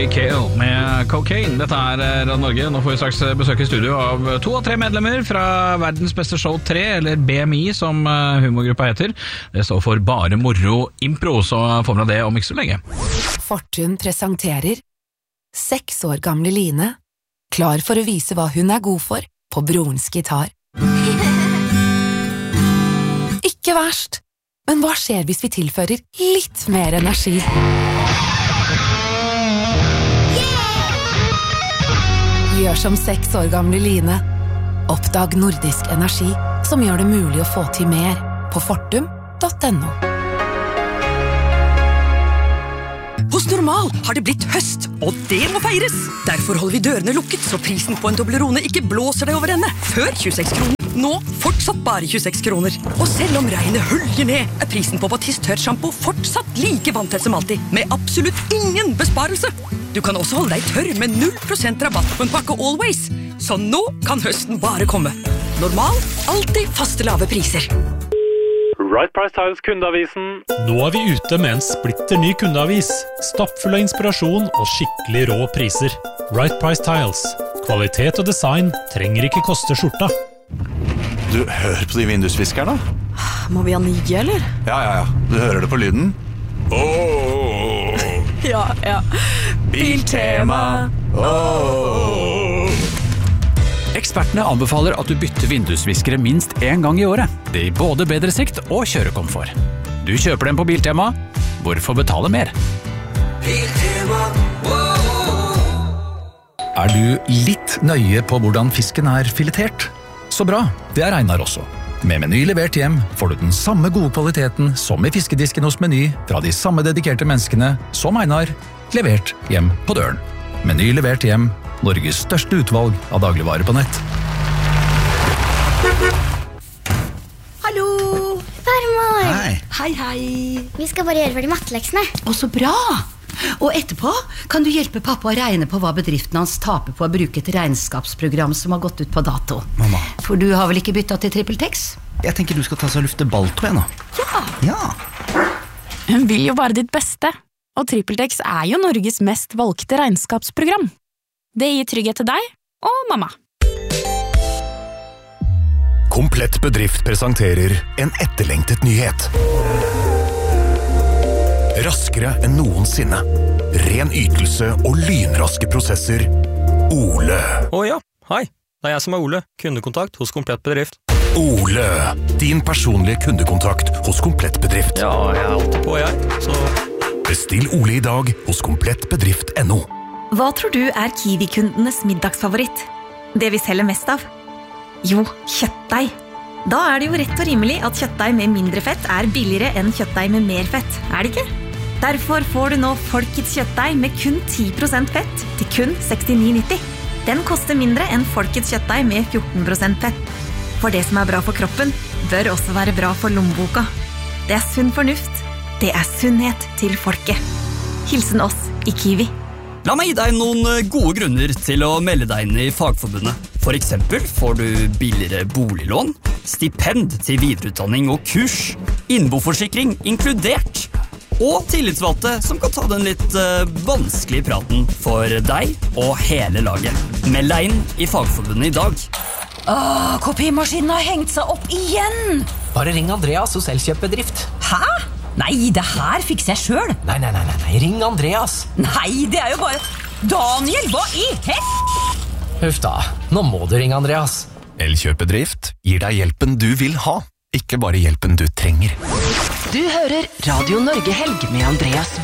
KL med Cocaine. Dette Radio Norge. Nå får vi straks besøk I studio av 2 av 3 medlemmer fra Verdens beste show 3, eller BMI som humorgruppa heter. Det står for Bare Moro Impro, så får vi det om ikke så lenge. Fortun presenterer 6 år gamle Line, klar for å vise hva hun god for på brorens gitar. Ikke verst, men hva skjer hvis vi tilfører litt mer energi? Gjør som 6 år gamle Line. Oppdag nordisk energi som gjør det mulig å få til mer på fortum.no. Hos Normal har det blitt høst, og det må feires. Derfor holder vi dørene lukket, så prisen på en Toblerone ikke blåser deg over ende. Før 26 kroner. Nå fortsatt bare 26 kroner. Og selv om regnet hølger ned, prisen på Batiste tørrshampoo fortsatt like vanntett som alltid, med absolutt ingen besparelse. Du kan også holde deg tørr med 0% rabatt på en pakke Always. Så nå kan høsten bare komme. Normal, alltid faste lave priser. Right Price Tiles kundeavisen. Nå vi ute med en splitter ny kundeavis. Stappfull av inspirasjon og skikkelig rå priser. Right Price Tiles. Kvalitet og design trenger ikke koste skjorta. Du, hør på de vindusviskerne. Må vi ha nye, eller? Ja. Du hører det på lyden. Ja. Biltema. Ekspertene anbefaler at du bytter vindusviskere minst 1 gang I året. Det gir både bedre sikt og kjørekomfort. Du kjøper dem på Biltema. Hvorfor betale mer? Du litt nøye på hvordan fisken filetert? Så bra, det Einar også. Med Meny levert hjem får du den samme gode kvaliteten som I fiskedisken hos Meny fra de samme dedikerte menneskene som Einar, levert hjem på døren. Meny levert hjem, Norges største utvalg av dagligvarer på nett. Hallo! Farmor! Hei. Vi skal bare gjøre ferdig matteleksene. Å, så bra! Og etterpå kan du hjelpe pappa å regne på hva bedriften hans taper på å bruke et regnskapsprogram som har gått ut på dato. Mamma. For du har vel ikke byttet til TrippelTex? Jeg tenker du skal ta seg og lufte balltå nå. Ja. Hun vil jo bare ditt beste, og TrippelTex jo Norges mest valgte regnskapsprogram. Det gir trygghet til deg og mamma. Komplett bedrift presenterer en etterlengtet nyhet. Raskere enn noensinne. Ren ytelse og lynraske prosesser. Ole. Ja, hei. Det jeg som Ole. Kundekontakt hos Komplett bedrift. Ole. Din personlige kundekontakt hos Komplett bedrift. Ja, jeg alltid på, så... Bestill Ole I dag hos komplettbedrift.no. Hva tror du Kiwi-kundenes middagsfavoritt? Det vi selger mest av? Jo, kjøttdeig. Da det jo rett og rimelig at kjøttdeig med mindre fett billigere enn kjøttdeig med mer fett, det ikke? Derfor får du nå Folkets kjøttdeig med kun 10% fett til kun 69,90. Den koster mindre enn Folkets kjøttdeig med 14% fett. For det som bra for kroppen, bør også være bra for lommeboka. Det sunn fornuft. Det sunnhet til folket. Hilsen oss I Kiwi. La meg gi deg noen gode grunner til å melde deg inn I Fagforbundet. For eksempel får du billigere boliglån, stipend til videreutdanning og kurs, innboforsikring inkludert, og tillitsvalgte som kan ta den litt vanskelige praten for deg og hele laget. Meld deg inn I Fagforbundet I dag. Kopimaskinen har hengt seg opp igjen! Bare ring Andreas hos Elkjøpbedrift. Hæ? Nei, det her fikser jeg selv. Nei, ring Andreas. Nei, det jo bare... Daniel, hva I hett? Huff da, nå må du ringe Andreas. Elkjøpbedrift gir deg hjelpen du vil ha, ikke bare hjelpen du trenger. Du hører Radio Norge Helg med Andreas